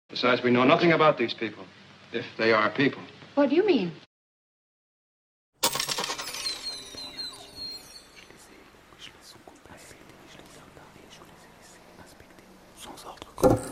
Besides, we know nothing about these people, if they are people. What do you mean?